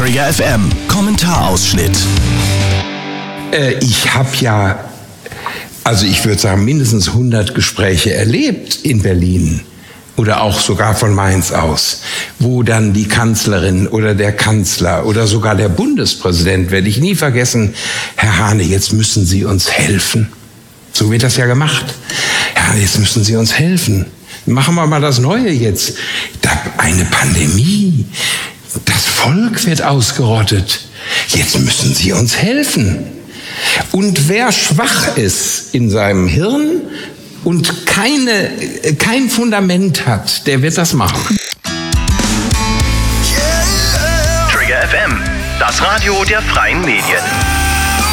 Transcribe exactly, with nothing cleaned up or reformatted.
Trigger F M, Kommentarausschnitt. Äh, ich habe ja, also ich würde sagen, mindestens hundert Gespräche erlebt in Berlin. Oder auch sogar von Mainz aus, wo dann die Kanzlerin oder der Kanzler oder sogar der Bundespräsident, werde ich nie vergessen, Herr Hahne, jetzt müssen Sie uns helfen. So wird das ja gemacht. Ja, jetzt müssen Sie uns helfen. Machen wir mal das Neue jetzt. Da, eine Pandemie. Das Volk wird ausgerottet. Jetzt müssen Sie uns helfen. Und wer schwach ist in seinem Hirn und keine, kein Fundament hat, der wird das machen. Trigger F M, das Radio der freien Medien.